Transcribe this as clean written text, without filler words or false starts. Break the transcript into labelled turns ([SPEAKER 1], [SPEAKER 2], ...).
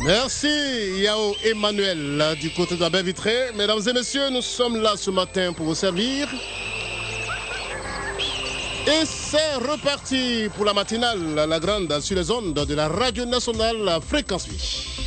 [SPEAKER 1] Merci Yao Emmanuel du côté de la baie vitrée. Mesdames et messieurs, nous sommes là ce matin pour vous servir. Et c'est reparti pour la matinale, la grande sur les ondes de la Radio Nationale Fréquence Vie.